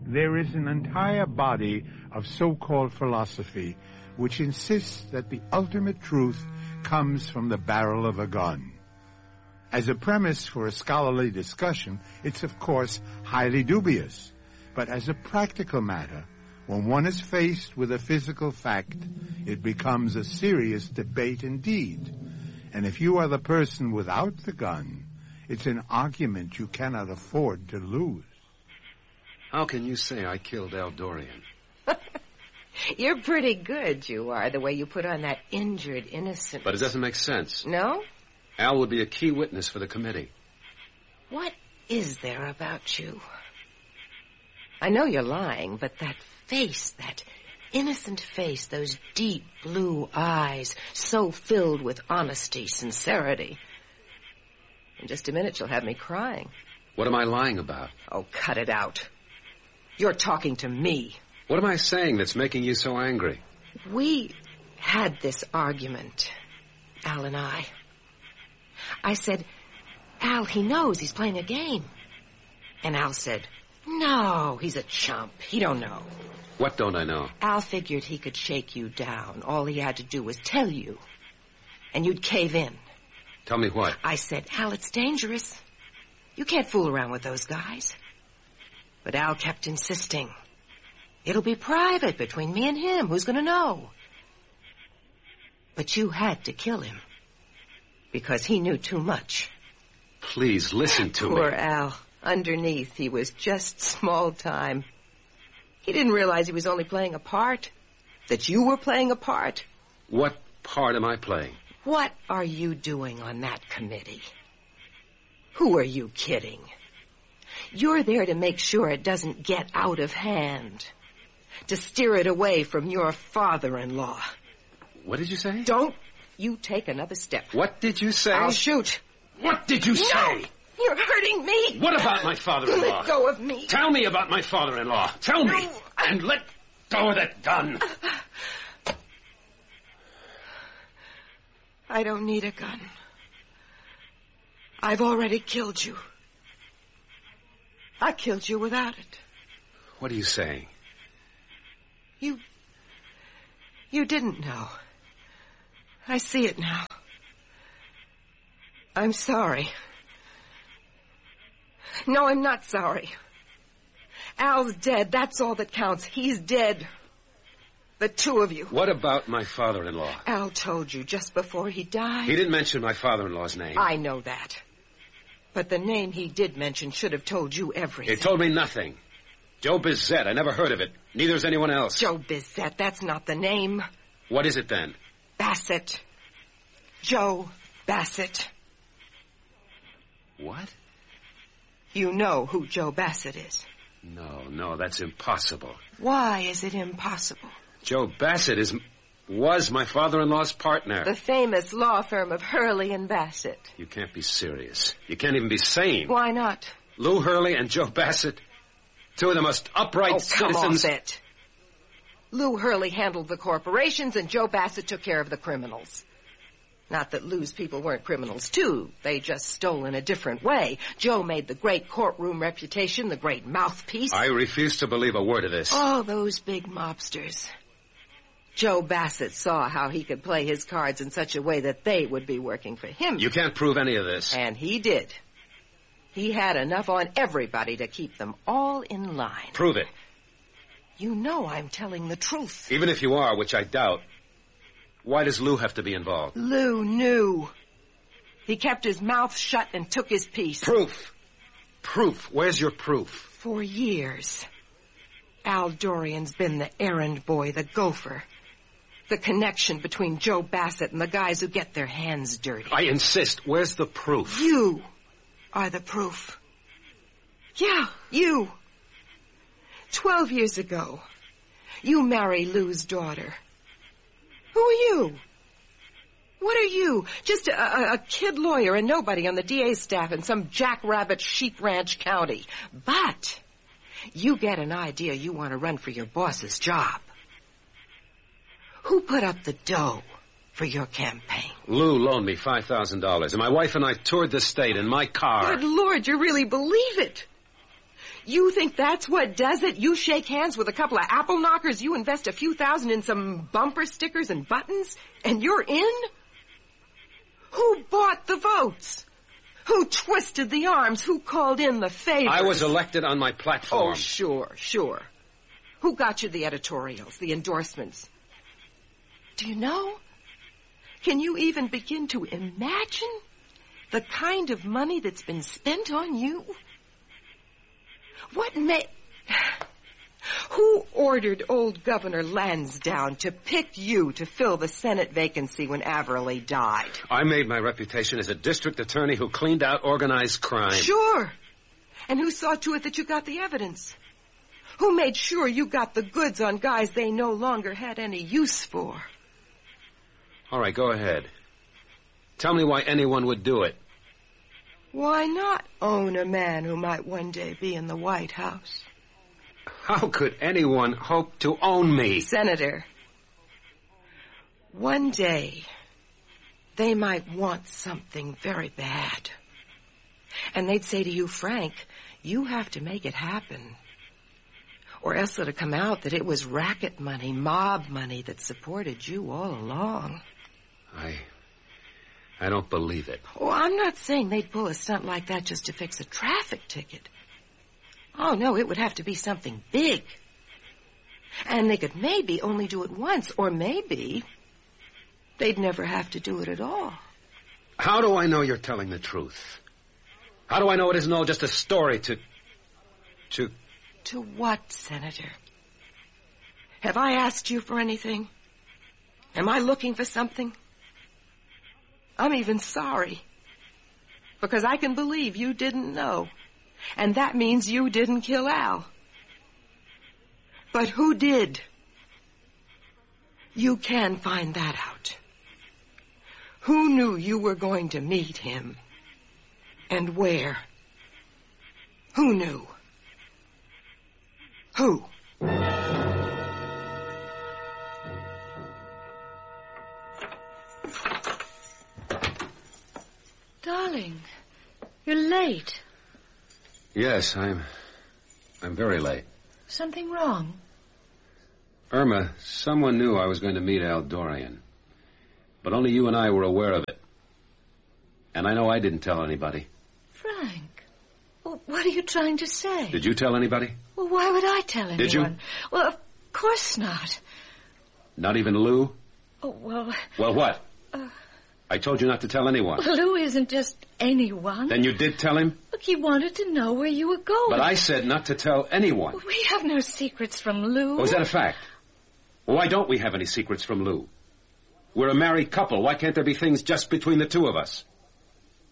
There is an entire body of so-called philosophy which insists that the ultimate truth comes from the barrel of a gun. As a premise for a scholarly discussion, it's of course highly dubious. But as a practical matter, when one is faced with a physical fact, it becomes a serious debate indeed. And if you are the person without the gun, it's an argument you cannot afford to lose. How can you say I killed Al Dorian? You're pretty good, you are, the way you put on that injured innocence. But it doesn't make sense. No? Al would be a key witness for the committee. What is there about you? I know you're lying, but that face, that innocent face, those deep blue eyes, so filled with honesty, sincerity. In just a minute, you'll have me crying. What am I lying about? Oh, cut it out. You're talking to me. What am I saying that's making you so angry? We had this argument, Al and I. I said, Al, he knows he's playing a game. And Al said, no, he's a chump. He don't know. What don't I know? Al figured he could shake you down. All he had to do was tell you. And you'd cave in. Tell me what? I said, Al, it's dangerous. You can't fool around with those guys. But Al kept insisting. It'll be private between me and him. Who's going to know? But you had to kill him. Because he knew too much. Please, listen to me. Poor Al. Underneath, he was just small time. He didn't realize he was only playing a part. That you were playing a part. What part am I playing? What are you doing on that committee? Who are you kidding? You're there to make sure it doesn't get out of hand. To steer it away from your father-in-law. What did you say? Don't you take another step. What did you say? I'll shoot. What did you say? You're hurting me. What about my father-in-law? Let go of me. Tell me about my father-in-law. Tell me. No. And let go of that gun. I don't need a gun. I've already killed you. I killed you without it. What are you saying? You didn't know. I see it now. I'm sorry. No, I'm not sorry. Al's dead. That's all that counts. He's dead. The two of you. What about my father-in-law? Al told you just before he died. He didn't mention my father-in-law's name. I know that. But the name he did mention should have told you everything. It told me nothing. Joe Bizet. I never heard of it. Neither has anyone else. Joe Bizet. That's not the name. What is it then? Bassett. Joe Bassett. What? You know who Joe Bassett is. No, that's impossible. Why is it impossible? Joe Bassett was my father-in-law's partner. The famous law firm of Hurley and Bassett. You can't be serious. You can't even be sane. Why not? Lou Hurley and Joe Bassett, two of the most upright come citizens. Off it. Lou Hurley handled the corporations and Joe Bassett took care of the criminals. Not that Lou's people weren't criminals, too. They just stole in a different way. Joe made the great courtroom reputation, the great mouthpiece. I refuse to believe a word of this. All those big mobsters. Joe Bassett saw how he could play his cards in such a way that they would be working for him. You can't prove any of this. And he did. He had enough on everybody to keep them all in line. Prove it. You know I'm telling the truth. Even if you are, which I doubt, why does Lou have to be involved? Lou knew. He kept his mouth shut and took his piece. Proof. Proof. Where's your proof? For years, Al Dorian's been the errand boy, the gopher. The connection between Joe Bassett and the guys who get their hands dirty. I insist. Where's the proof? You are the proof. Yeah, you. 12 years ago, you marry Lou's daughter. Who are you? What are you? Just a kid lawyer and nobody on the DA's staff in some jackrabbit sheep ranch county. But you get an idea you want to run for your boss's job. Who put up the dough for your campaign? Lou loaned me $5,000, and my wife and I toured the state in my car. Good Lord, you really believe it? You think that's what does it? You shake hands with a couple of apple knockers, you invest a few thousand in some bumper stickers and buttons, and you're in? Who bought the votes? Who twisted the arms? Who called in the favors? I was elected on my platform. Oh, sure. Who got you the editorials, the endorsements? Do you know? Can you even begin to imagine the kind of money that's been spent on you? Who ordered old Governor Lansdowne to pick you to fill the Senate vacancy when Averly died? I made my reputation as a district attorney who cleaned out organized crime. Sure. And who saw to it that you got the evidence? Who made sure you got the goods on guys they no longer had any use for? All right, go ahead. Tell me why anyone would do it. Why not own a man who might one day be in the White House? How could anyone hope to own me? Senator, one day they might want something very bad. And they'd say to you, Frank, you have to make it happen. Or else it'll come out that it was racket money, mob money that supported you all along. I don't believe it. Oh, I'm not saying they'd pull a stunt like that just to fix a traffic ticket. Oh, no, it would have to be something big. And they could maybe only do it once, or maybe they'd never have to do it at all. How do I know you're telling the truth? How do I know it isn't all just a story to... To what, Senator? Have I asked you for anything? Am I looking for something? I'm even sorry. Because I can believe you didn't know. And that means you didn't kill Al. But who did? You can find that out. Who knew you were going to meet him? And where? Who knew? Who? Darling, you're late. Yes, I'm very late. Something wrong? Irma, someone knew I was going to meet Al Dorian. But only you and I were aware of it. And I know I didn't tell anybody. Frank, well, what are you trying to say? Did you tell anybody? Well, why would I tell anyone? Did you? Well, of course not. Not even Lou? Oh, well... Well, what? I told you not to tell anyone. Well, Lou isn't just anyone. Then you did tell him? Look, he wanted to know where you were going. But I said not to tell anyone. Well, we have no secrets from Lou. Oh, is that a fact? Well, why don't we have any secrets from Lou? We're a married couple. Why can't there be things just between the two of us?